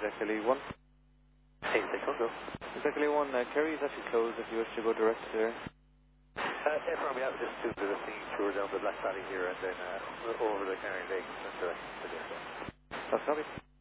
exactly one. 861, go. Exactly one. Kerry is actually closed if you wish to go direct there. From yeah, just do the thing tour down the Black Valley here and then over the Canary Lake and direct to there. That's copy.